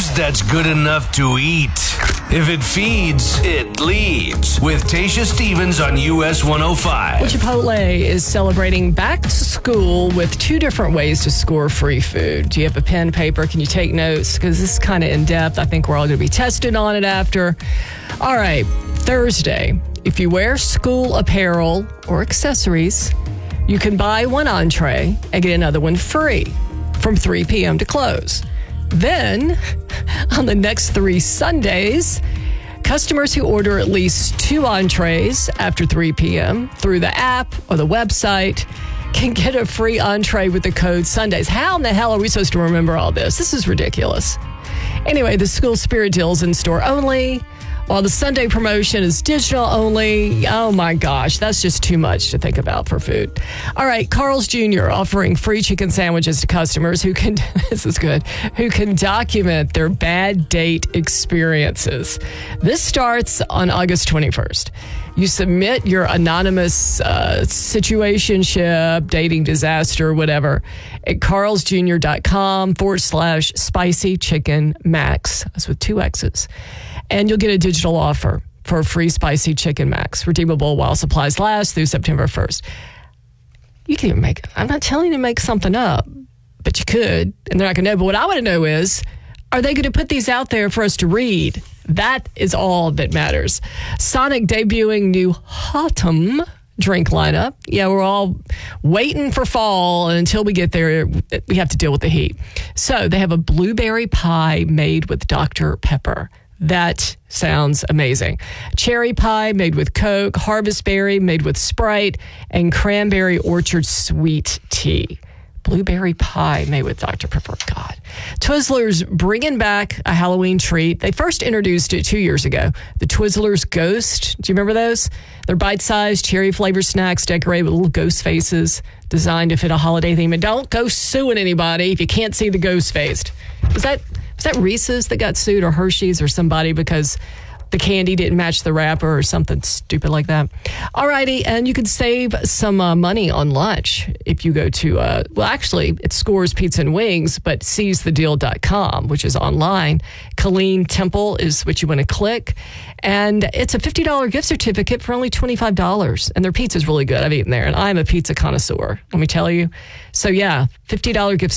news that's good enough to eat. If it feeds, it leads. With Tasha Stevens on US 105. Chipotle is celebrating back to school with 2 different ways to score free food. Do you have a pen, paper? Can you take notes? Because this is kind of in depth. I think we're all going to be tested on it after. All right, Thursday. If you wear school apparel or accessories, you can buy 1 entree and get another one free from 3 p.m. to close. Then, on the next 3 Sundays, customers who order at least 2 entrees after 3 p.m. through the app or the website can get a free entree with the code Sundays. How in the hell are we supposed to remember all this? This is ridiculous. Anyway, the school spirit deal's in store only, while the Sunday promotion is digital only. Oh my gosh, that's just too much to think about for food. All right, Carl's Jr. offering free chicken sandwiches to customers who can, this is good, who can document their bad date experiences. This starts on August 21st. You submit your anonymous situationship, dating disaster, whatever, at carlsjr.com/spicy chicken max. That's with 2 X's. And you'll get a digital offer for a free spicy chicken max, redeemable while supplies last through September 1st. You can even make it. I'm not telling you to make something up, but you could, and they're not going to know. But what I want to know is, are they going to put these out there for us to read? That is all that matters. Sonic debuting new Autumn drink lineup. Yeah, we're all waiting for fall, and until we get there, we have to deal with the heat. So they have a blueberry pie made with Dr. Pepper. That sounds amazing. Cherry pie made with Coke, harvest berry made with Sprite, and cranberry orchard sweet tea. Blueberry pie made with Dr. Pepper. God. Twizzlers bringing back a Halloween treat. They first introduced it 2 years ago. The Twizzlers Ghost. Do you remember those? They're bite-sized, cherry-flavored snacks decorated with little ghost faces designed to fit a holiday theme. And don't go suing anybody if you can't see the ghost face. Was that Reese's that got sued, or Hershey's or somebody, because the candy didn't match the wrapper or something stupid like that? All righty, and you can save some money on lunch if you go to, actually, it's Scores Pizza and Wings, but seizethedeal.com, which is online. Colleen Temple is what you want to click. And it's a $50 gift certificate for only $25. And their pizza's really good. I've eaten there, and I'm a pizza connoisseur, let me tell you. So, yeah, $50 gift